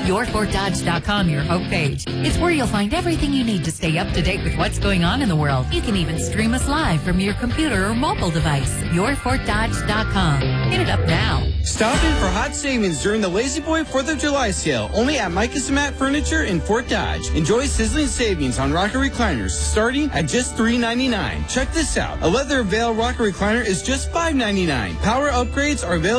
YourFortDodge.com, your homepage. It's where you'll find everything you need to stay up to date with what's going on in the world. You can even stream us live from your computer or mobile device. YourFortDodge.com. Hit it up now. Stop in for hot savings during the Lazy Boy 4th of July sale, only at Micah Matt Furniture in Fort Dodge. Enjoy sizzling savings on rocker recliners starting at just $3.99. Check this out. A leather veil rocker recliner is just $5.99. Power upgrades are available